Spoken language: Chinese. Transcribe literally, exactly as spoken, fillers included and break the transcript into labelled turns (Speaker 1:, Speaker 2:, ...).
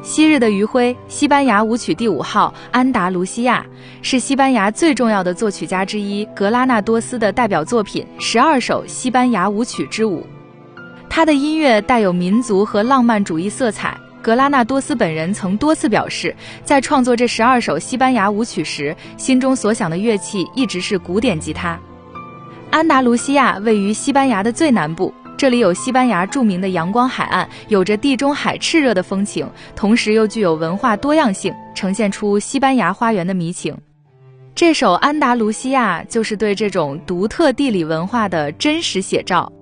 Speaker 1: 昔日的余晖，西班牙舞曲第五号安达卢西亚，是西班牙最重要的作曲家之一格拉纳多斯的代表作品，十二首西班牙舞曲之舞。他的音乐带有民族和浪漫主义色彩。格拉纳多斯本人曾多次表示，在创作这十二首西班牙舞曲时，心中所想的乐器一直是古典吉他。安达卢西亚位于西班牙的最南部，这里有西班牙著名的阳光海岸，有着地中海炽热的风情，同时又具有文化多样性，呈现出西班牙花园的迷情。这首安达卢西亚就是对这种独特地理文化的真实写照。